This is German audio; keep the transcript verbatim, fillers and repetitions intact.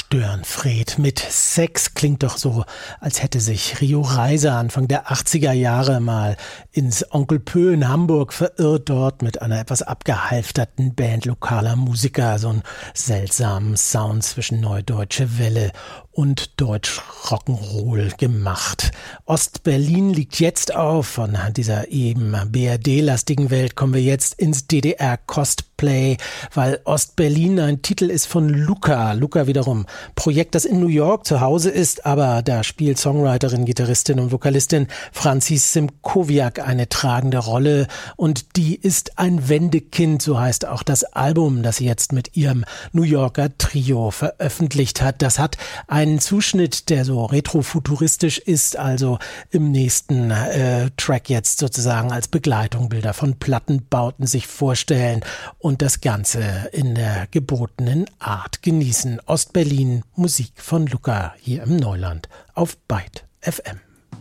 Störenfried mit Sex klingt doch so, als hätte sich Rio Reiser Anfang der achtziger Jahre mal ins Onkel Pö in Hamburg verirrt, dort mit einer etwas abgehalfterten Band lokaler Musiker, so einen seltsamen Sound zwischen Neudeutsche Welle und Deutsch Rock'n'Roll gemacht. Ostberlin liegt jetzt auf. Von dieser eben B R D-lastigen Welt kommen wir jetzt ins D D R-Cosplay, weil Ostberlin ein Titel ist von Luca. Luca wiederum Projekt, das in New York zu Hause ist, aber da spielt Songwriterin, Gitarristin und Vokalistin Francis Simkowiak eine tragende Rolle und die ist ein Wendekind, so heißt auch das Album, das sie jetzt mit ihrem New Yorker Trio veröffentlicht hat. Das hat einen Zuschnitt, der so retrofuturistisch ist, also im nächsten äh, Track jetzt sozusagen als Begleitung Bilder von Plattenbauten sich vorstellen und das Ganze in der gebotenen Art genießen. Ostberlin, Musik von Luca hier im Neuland auf Byte F M.